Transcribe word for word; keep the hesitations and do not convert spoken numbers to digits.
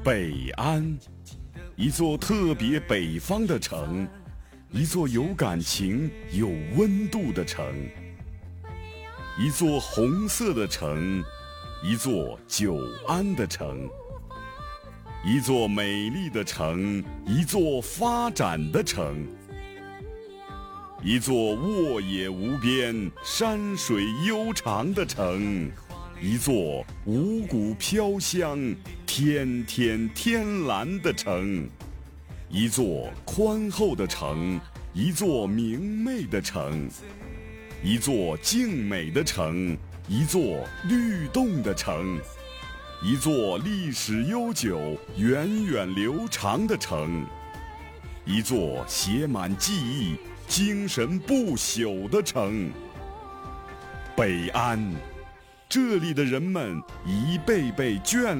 北安，一座特别北方的城，一座有感情、有温度的城，一座红色的城，一座久安的城，一座美丽的城，一座发展的城，一座沃野无边、山水悠长的城，一座五谷飘香、天天天蓝的城，一座宽厚的城，一座明媚的城，一座静美的城，一座律动的城，一座历史悠久、源远流长的城，一座写满记忆、精神不朽的城。北安，这里的人们一辈辈眷